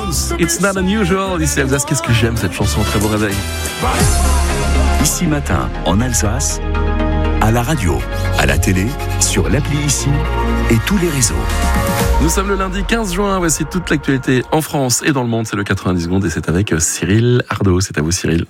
Rose, It's Not Unusual. Ici Alsace, qu'est-ce que j'aime cette chanson, très beau réveil. Ici Matin, en Alsace, à la radio, à la télé, sur l'appli Ici et tous les réseaux. Nous sommes le lundi 15 juin, voici toute l'actualité en France et dans le monde, c'est le 90 secondes et c'est avec Cyril Ardo. C'est à vous Cyril.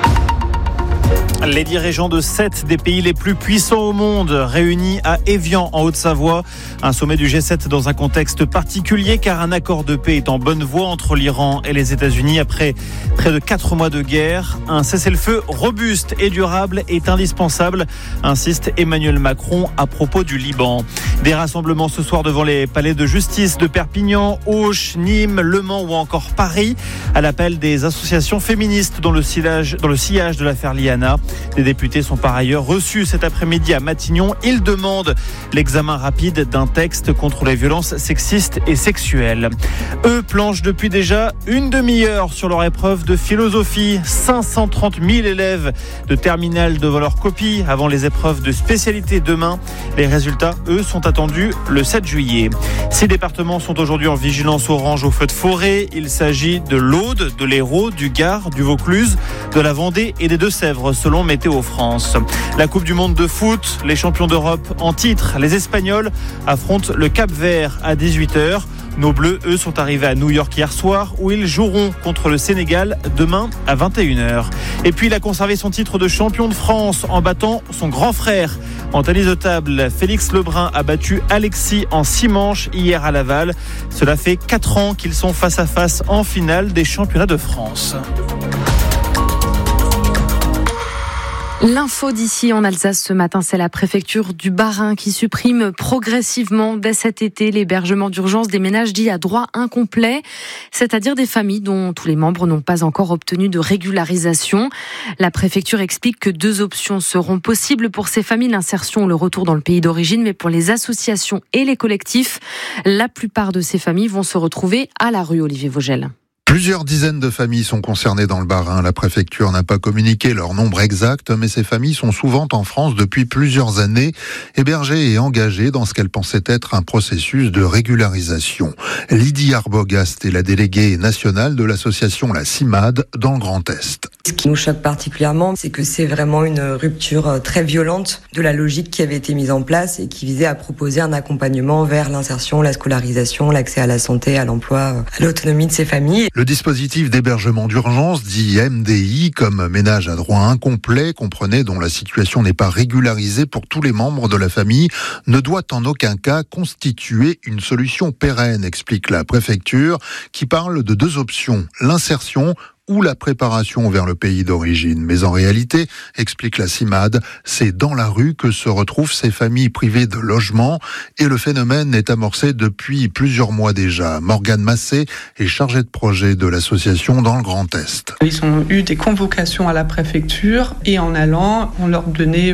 Les dirigeants de 7 des pays les plus puissants au monde réunis à Évian en Haute-Savoie. Un sommet du G7 dans un contexte particulier car un accord de paix est en bonne voie entre l'Iran et les États-Unis après près de 4 mois de guerre. Un cessez-le-feu robuste et durable est indispensable, insiste Emmanuel Macron à propos du Liban. Des rassemblements ce soir devant les palais de justice de Perpignan, Auch, Nîmes, Le Mans ou encore Paris à l'appel des associations féministes dans le sillage de l'affaire Liana. Les députés sont par ailleurs reçus cet après-midi à Matignon. Ils demandent l'examen rapide d'un texte contre les violences sexistes et sexuelles. Eux planchent depuis déjà une demi-heure sur leur épreuve de philosophie. 530 000 élèves de terminale devant leur copie avant les épreuves de spécialité demain. Les résultats, eux, sont attendus le 7 juillet. 6 départements sont aujourd'hui en vigilance orange au feu de forêt. Il s'agit de l'Aude, de l'Hérault, du Gard, du Vaucluse, de la Vendée et des Deux-Sèvres, selon Météo France. La Coupe du Monde de foot, les champions d'Europe en titre, les Espagnols affrontent le Cap-Vert à 18h. Nos Bleus, eux, sont arrivés à New York hier soir où ils joueront contre le Sénégal demain à 21h. Et puis, il a conservé son titre de champion de France en battant son grand frère. En tennis de table, Félix Lebrun a battu Alexis en 6 manches hier à Laval. Cela fait 4 ans qu'ils sont face à face en finale des championnats de France. L'info d'ici en Alsace ce matin, c'est la préfecture du Bas-Rhin qui supprime progressivement dès cet été l'hébergement d'urgence des ménages dits à droit incomplet, c'est-à-dire des familles dont tous les membres n'ont pas encore obtenu de régularisation. La préfecture explique que 2 options seront possibles pour ces familles, l'insertion ou le retour dans le pays d'origine, mais pour les associations et les collectifs, la plupart de ces familles vont se retrouver à la rue. Olivier Vogel. Plusieurs dizaines de familles sont concernées dans le Bas-Rhin. La préfecture n'a pas communiqué leur nombre exact, mais ces familles sont souvent en France depuis plusieurs années, hébergées et engagées dans ce qu'elles pensaient être un processus de régularisation. Lydie Arbogast est la déléguée nationale de l'association La CIMAD dans le Grand Est. Ce qui nous choque particulièrement, c'est que c'est vraiment une rupture très violente de la logique qui avait été mise en place et qui visait à proposer un accompagnement vers l'insertion, la scolarisation, l'accès à la santé, à l'emploi, à l'autonomie de ces familles. Le dispositif d'hébergement d'urgence, dit MDI, comme ménage à droit incomplet, comprenez, dont la situation n'est pas régularisée pour tous les membres de la famille, ne doit en aucun cas constituer une solution pérenne, explique la préfecture, qui parle de 2 options, l'insertion ou la préparation vers le pays d'origine. Mais en réalité, explique la CIMAD, c'est dans la rue que se retrouvent ces familles privées de logement et le phénomène est amorcé depuis plusieurs mois déjà. Morgane Massé est chargée de projet de l'association dans le Grand Est. Ils ont eu des convocations à la préfecture et en allant, on leur donnait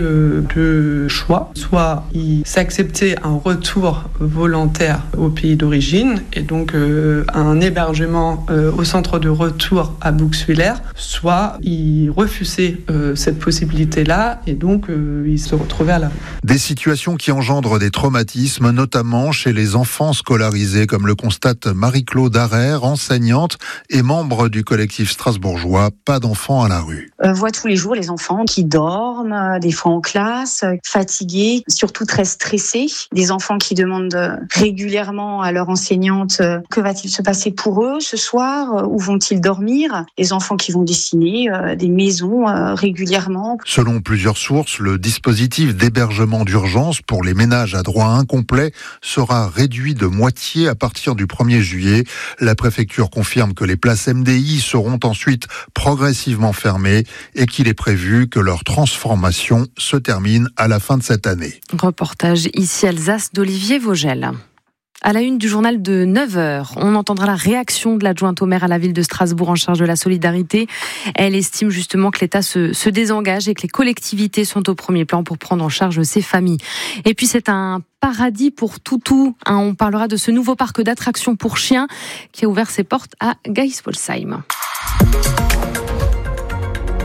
2 choix. Soit ils acceptaient un retour volontaire au pays d'origine et donc un hébergement au centre de retour à Bouxwiller, soit ils refusaient cette possibilité-là et donc ils se retrouvaient à la rue. Des situations qui engendrent des traumatismes, notamment chez les enfants scolarisés, comme le constate Marie-Claude Harrer, enseignante et membre du collectif strasbourgeois Pas d'enfants à la rue. On voit tous les jours les enfants qui dorment, des fois en classe, fatigués, surtout très stressés. Des enfants qui demandent régulièrement à leur enseignante que va-t-il se passer pour eux ce soir, où vont-ils dormir. Les enfants qui vont dessiner des maisons régulièrement. Selon plusieurs sources, le dispositif d'hébergement d'urgence pour les ménages à droit incomplet sera réduit de moitié à partir du 1er juillet. La préfecture confirme que les places MDI seront ensuite progressivement fermées et qu'il est prévu que leur transformation se termine à la fin de cette année. Reportage ici Alsace d'Olivier Vogel. À la une du journal de 9h, on entendra la réaction de l'adjointe au maire à la ville de Strasbourg en charge de la solidarité. Elle estime justement que l'État se désengage et que les collectivités sont au premier plan pour prendre en charge ces familles. Et puis c'est un paradis pour toutous. On parlera de ce nouveau parc d'attractions pour chiens qui a ouvert ses portes à Geiswolsheim.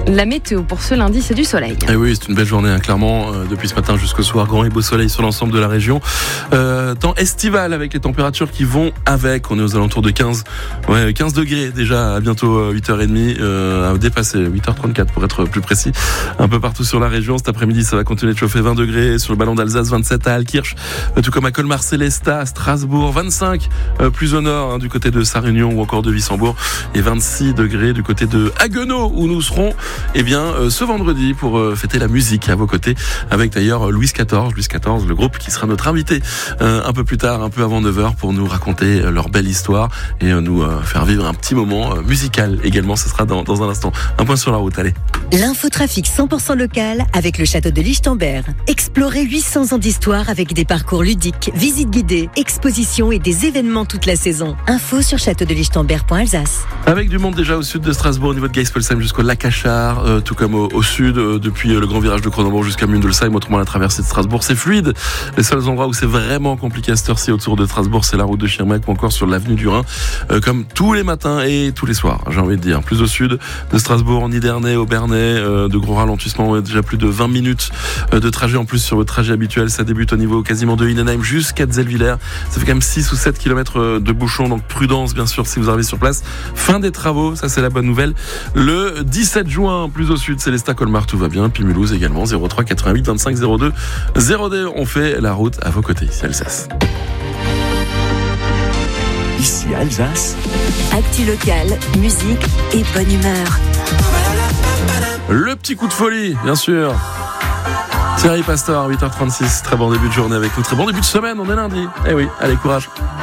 La météo pour ce lundi, c'est du soleil. Et oui, c'est une belle journée, clairement, depuis ce matin jusqu'au soir, grand et beau soleil sur l'ensemble de la région. Temps estival avec les températures qui vont avec. On est aux alentours de 15 degrés déjà, à bientôt 8h30, à dépasser 8h34 pour être plus précis. Un peu partout sur la région. Cet après-midi, ça va continuer de chauffer, 20 degrés sur le ballon d'Alsace, 27 à Altkirch, tout comme à Colmar-Célestat, à Strasbourg, 25 plus au nord, du côté de Sarre-Union ou encore de Wissembourg, et 26 degrés du côté de Haguenau où nous serons ce vendredi pour fêter la musique à vos côtés avec d'ailleurs Louis XIV, le groupe qui sera notre invité un peu plus tard, un peu avant 9h pour nous raconter leur belle histoire et nous faire vivre un petit moment musical également. Ce sera dans un instant. Un point sur la route, allez. L'infotrafic 100% local avec le château de Lichtenberg. Explorez 800 ans d'histoire avec des parcours ludiques, visites guidées, expositions et des événements toute la saison. Info sur châteaudelichtenberg.alsace. Avec du monde déjà au sud de Strasbourg, au niveau de Geispolsheim jusqu'au lac Achard, tout comme au sud, depuis le grand virage de Cronenbourg jusqu'à Mundelsheim, autrement la traversée de Strasbourg, c'est fluide. Les seuls endroits où c'est vraiment compliqué à cette heure-ci autour de Strasbourg, c'est la route de Schirmeck ou encore sur l'avenue du Rhin, comme tous les matins et tous les soirs, j'ai envie de dire. Plus au sud de Strasbourg, en Nidernais, au Bernay, de gros ralentissements, déjà plus de 20 minutes de trajet en plus sur votre trajet habituel. Ça débute au niveau quasiment de Innenheim jusqu'à Zellwiller. Ça fait quand même 6 ou 7 km de bouchons, donc prudence bien sûr si vous arrivez sur place. Fin des travaux, ça c'est la bonne nouvelle. Le 17 juin, plus au sud, Célestat, Colmar, tout va bien. Puis Mulhouse également, 03 88 25 02 02. On fait la route à vos côtés, ici Alsace. Ici Alsace. Actu local, musique et bonne humeur. Le petit coup de folie, bien sûr. Thierry Pastor, 8h36. Très bon début de journée avec nous. Très bon début de semaine, on est lundi. Eh oui, allez, courage.